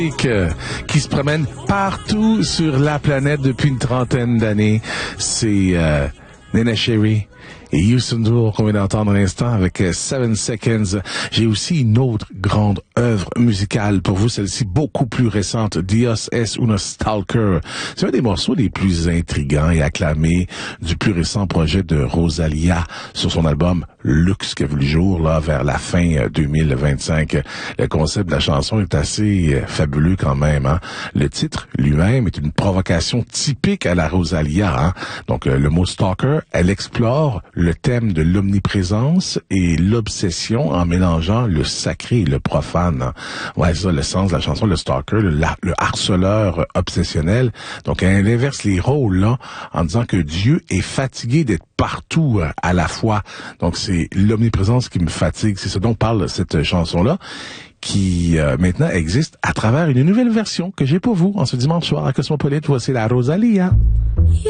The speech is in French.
qui se promène partout sur la planète depuis une trentaine d'années. C'est Neneh Cherry et Youssou N'Dour qu'on vient d'entendre à l'instant avec 7 Seconds. J'ai aussi une autre grande œuvre musicale pour vous, celle-ci beaucoup plus récente, Dios es un Stalker. C'est un des morceaux les plus intrigants et acclamés du plus récent projet de Rosalia sur son album Luxe qui a vu le jour là vers la fin 2025. Le concept de la chanson est assez fabuleux quand même. Hein? Le titre lui-même est une provocation typique à la Rosalia. Hein? Donc le mot stalker, elle explore le thème de l'omniprésence et l'obsession en mélangeant le sacré et le profane. Hein? Ouais, c'est ça le sens de la chanson, le stalker, le harceleur obsessionnel. Donc elle inverse les rôles là en disant que Dieu est fatigué d'être partout à la fois. Donc c'est l'omniprésence qui me fatigue. C'est ce dont parle cette chanson-là qui maintenant existe à travers une nouvelle version que j'ai pour vous en ce dimanche soir à Cosmopolite. Voici la Rosalia.